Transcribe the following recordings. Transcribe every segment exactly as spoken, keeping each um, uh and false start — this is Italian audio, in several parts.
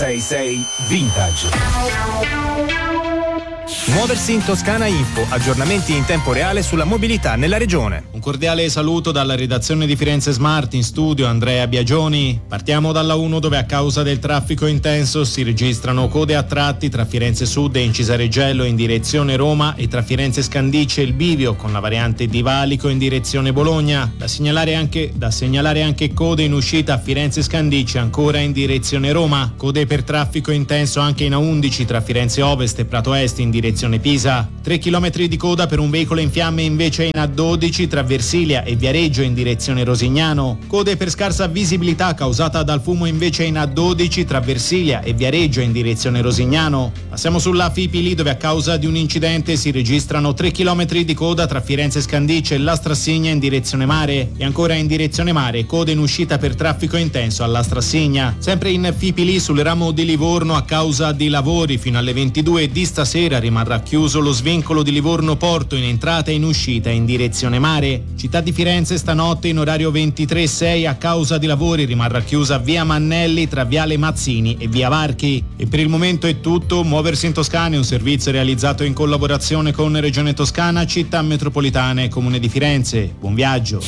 sei sei Vintage. Muoversi in Toscana Info, aggiornamenti in tempo reale sulla mobilità nella regione. Un cordiale saluto dalla redazione di Firenze Smart, in studio Andrea Biagioni. Partiamo dalla uno, dove a causa del traffico intenso si registrano code a tratti tra Firenze Sud e Incisareggello in direzione Roma e tra Firenze Scandicci e il Bivio con la variante di Valico in direzione Bologna. Da segnalare anche, da segnalare anche code in uscita a Firenze Scandicci ancora in direzione Roma. Code per traffico intenso anche in A undici tra Firenze Ovest e Prato Est in direzione Pisa. tre chilometri di coda per un veicolo in fiamme invece in A dodici tra Versilia e Viareggio in direzione Rosignano. Code per scarsa visibilità causata dal fumo invece in A dodici tra Versilia e Viareggio in direzione Rosignano. Passiamo sulla Fipili, dove a causa di un incidente si registrano tre chilometri di coda tra Firenze Scandicci e La Strassigna in direzione Mare, e ancora in direzione Mare code in uscita per traffico intenso alla Strassigna. Sempre in Fipili, sul ramo di Livorno, a causa di lavori fino alle ventidue di stasera rimarrà chiuso lo svincolo di Livorno Porto in entrata e in uscita in direzione Mare. Città di Firenze stanotte in orario ventitré sei a causa di lavori rimarrà chiusa via Mannelli tra viale Mazzini e via Varchi. E per il momento è tutto. Muoversi in Toscana è un servizio realizzato in collaborazione con Regione Toscana, Città Metropolitana e Comune di Firenze. Buon viaggio.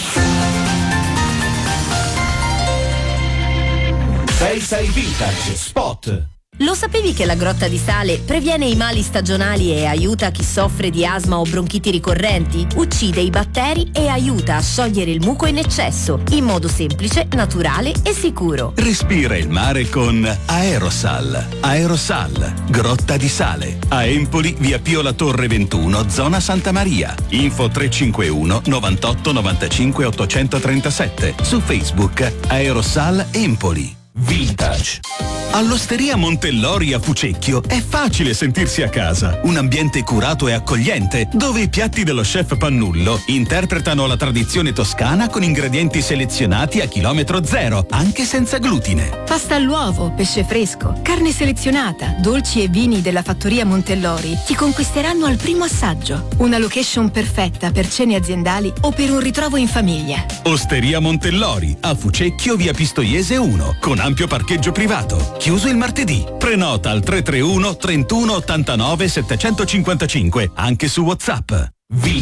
sei sei Vintage Spot. Lo sapevi che la grotta di sale previene i mali stagionali e aiuta chi soffre di asma o bronchiti ricorrenti? Uccide i batteri e aiuta a sciogliere il muco in eccesso, in modo semplice, naturale e sicuro. Respira il mare con Aerosal. Aerosal, grotta di sale. A Empoli, via Pio La Torre ventuno, zona Santa Maria. Info tre cinque uno novantotto novantacinque ottocentotrentasette. Su Facebook Aerosal Empoli. Vintage. All'Osteria Montellori a Fucecchio è facile sentirsi a casa. Un ambiente curato e accogliente, dove i piatti dello chef Pannullo interpretano la tradizione toscana con ingredienti selezionati a chilometro zero, anche senza glutine. Pasta all'uovo, pesce fresco, carne selezionata, dolci e vini della fattoria Montellori ti conquisteranno al primo assaggio. Una location perfetta per cene aziendali o per un ritrovo in famiglia. Osteria Montellori a Fucecchio, via Pistoiese uno, con ampio parcheggio privato. Chiuso il martedì. Prenota al tre tre uno trentuno ottantanove settecentocinquantacinque, anche su WhatsApp. Vintage.